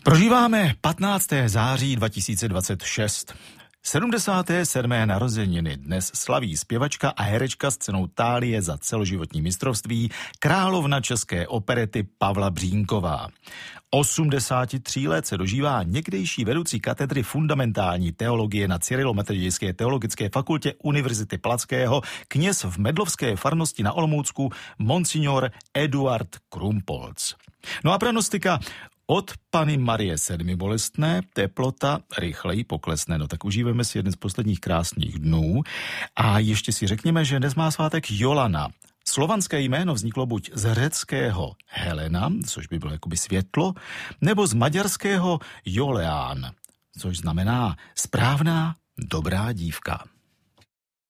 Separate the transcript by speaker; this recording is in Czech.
Speaker 1: Prožíváme 15. září 2026. 77. narozeniny dnes slaví zpěvačka a herečka s cenou Thálie za celoživotní mistrovství, královna české operety Pavla Břínková. 83 let se dožívá někdejší vedoucí katedry fundamentální teologie na Cyrilometodějské teologické fakultě Univerzity Palackého, kněz v Medlovské farnosti na Olomoucku, monsignor Eduard Krumpolc. No a pranostika: od Panny Marie Sedmibolestné teplota rychleji poklesne. No tak užijeme si jeden z posledních krásných dnů a ještě si řekněme, že dnes má svátek Jolana. Slovanské jméno vzniklo buď z řeckého Helena, což by bylo jakoby světlo, nebo z maďarského Joleán, což znamená správná, dobrá dívka.